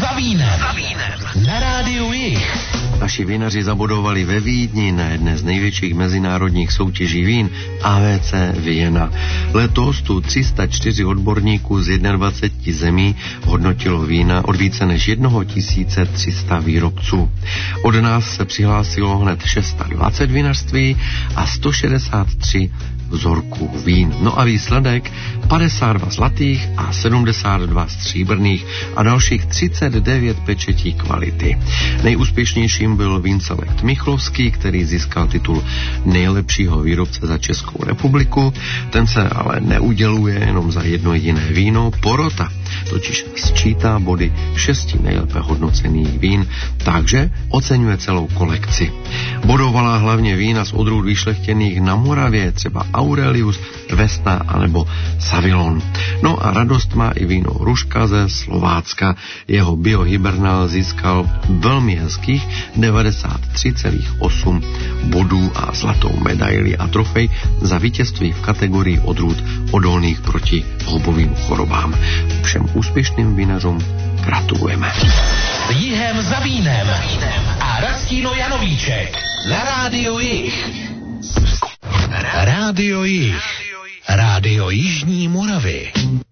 za vínem. Na rádiu Jich. Naši vinaři zabudovali ve Vídni na jedné z největších mezinárodních soutěží vín AVC Vienna. Letos tu 304 odborníků z 21 zemí hodnotilo vína od více než 1300 výrobců. Od nás se přihlásilo hned 620 vinařství a 163 vzorků vín. No a výsledek 52 zlatých a 72 stříbrných a dalších 39 pečetí kvality. Nejúspěšnějším byl Víncelekt Michlovský, který získal titul nejlepšího výrobce za Českou republiku. Ten se ale neuděluje jenom za jedno jediné víno. Porota totiž sčítá body 6 nejlépe hodnocených vín, takže oceňuje celou kolekci. Bodovala hlavně vína z odrůd vyšlechtěných na Moravě, třeba Aurelius, Vesna anebo Savillon. No a radost má i víno Ruška ze Slovácka. Jeho biohibernál získal velmi hezkých 93,8 bodů a zlatou medaili a trofej za vítězství v kategorii odrůd odolných proti houbovým chorobám. Všem úspěšným vinařům gratulujeme. Jihem za vínem a Rastino Janovíček na rádiu Jich. Rádio Jich. Rádio Jižní Moravy.